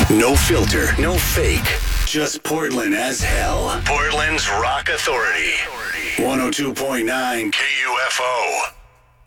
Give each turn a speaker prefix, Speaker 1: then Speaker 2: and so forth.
Speaker 1: No filter, no fake. Just Portland as hell. Portland's Rock Authority. 102.9 KUFO.